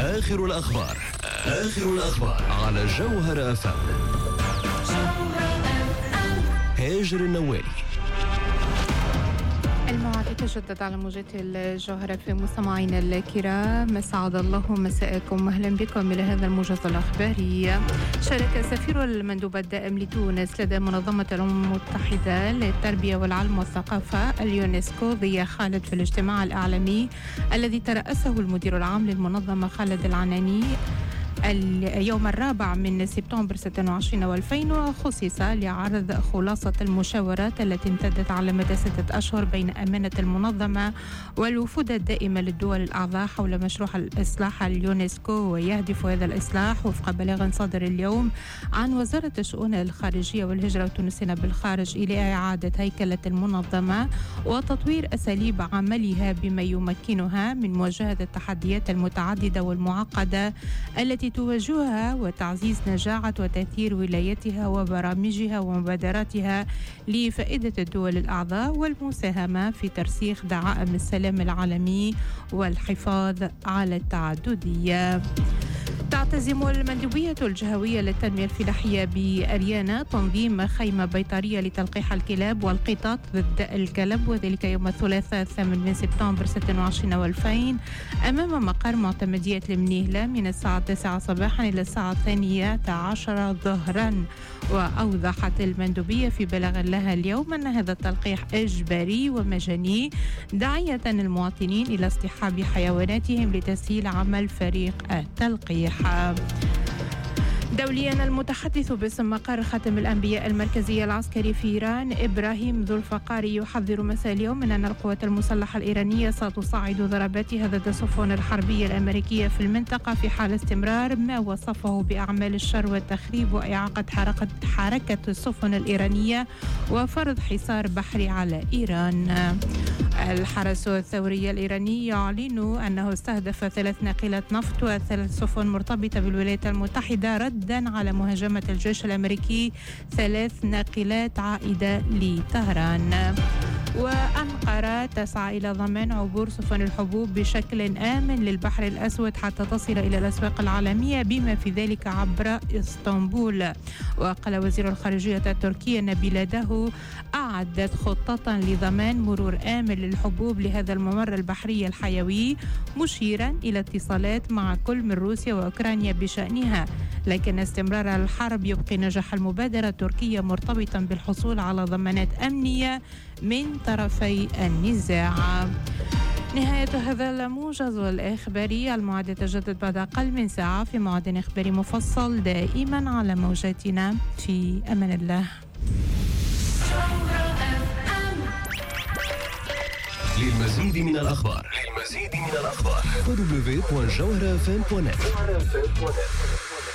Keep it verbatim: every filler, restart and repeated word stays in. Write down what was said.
آخر الأخبار آخر الأخبار على جوهر أف أم. هاجر النوالي. الموعد يتجدد على موجات الجوهرة في مستمعينا الكرام، مسعد الله مساءكم، أهلا بكم إلى هذا الموجز الأخباري. شارك سفير المندوب الدائم لتونس لدى منظمة الأمم المتحدة للتربية والعلم والثقافة اليونسكو ضياء خالد في الاجتماع الإعلامي الذي ترأسه المدير العام للمنظمة خالد العناني اليوم الرابع من سبتمبر ستة وعشرين ألفين، وخصص لعرض خلاصة المشاورات التي امتدت على مدى ستة أشهر بين أمانة المنظمة والوفود الدائمة للدول الأعضاء حول مشروع الإصلاح اليونسكو. ويهدف هذا الإصلاح وفق بلاغ صادر اليوم عن وزارة الشؤون الخارجية والهجرة والتونسيين بالخارج إلى إعادة هيكلة المنظمة وتطوير أساليب عملها بما يمكنها من مواجهة التحديات المتعددة والمعقدة التي تواجهها وتعزيز نجاعة وتأثير ولايتها وبرامجها ومبادراتها لفائدة الدول الأعضاء والمساهمة في ترسيخ دعائم السلام العالمي والحفاظ على التعددية. تعتزم المندوبية الجهوية للتنمية الفلاحية بأريانا تنظيم خيمة بيطرية لتلقيح الكلاب والقطط ضد الكلب، وذلك يوم الثلاثاء الثامن من سبتمبر ستة وعشرين ألفين أمام مقر معتمدية المنيهلة من الساعة التاسعة صباحا إلى الساعة الثانية عشرة ظهرا. وأوضحت المندوبية في بلاغ لها اليوم أن هذا التلقيح إجباري ومجاني، داعية المواطنين إلى اصطحاب حيواناتهم لتسهيل عمل فريق التلقيح. دوليا، المتحدث باسم مقر خاتم الأنبياء المركزي العسكري في إيران إبراهيم ذو الفقاري يحذر مساء اليوم من أن القوات المسلحة الإيرانية ستصعد ضرباتها ضد السفن الحربية الأمريكية في المنطقة في حال استمرار ما وصفه بأعمال الشر والتخريب وإعاقة حركة, حركة السفن الإيرانية وفرض حصار بحري على إيران. الحرس الثوري الإيراني يعلن أنه استهدف ثلاث ناقلات نفط وثلاث سفن مرتبطة بالولايات المتحدة ردا على مهاجمة الجيش الأمريكي ثلاث ناقلات عائدة لطهران. وأنقرة تسعى إلى ضمان عبور سفن الحبوب بشكل آمن للبحر الأسود حتى تصل إلى الأسواق العالمية بما في ذلك عبر إسطنبول. وقال وزير الخارجية التركي أن بلاده أعدت خطة لضمان مرور آمن للحبوب لهذا الممر البحري الحيوي، مشيرا إلى اتصالات مع كل من روسيا وأوكرانيا بشأنها، لكن استمرار الحرب يبقي نجاح المبادرة التركية مرتبطا بالحصول على ضمانات أمنية من طرفي النزاع. نهاية هذا الموجز الإخباري، الموعد يتجدد بعد أقل من ساعة في موعد إخباري مفصل دائما على موجاتنا. في أمان الله. للمزيد من الأخبار للمزيد من الأخبار دبليو دبليو دبليو دوت جوهر اف ام دوت نت.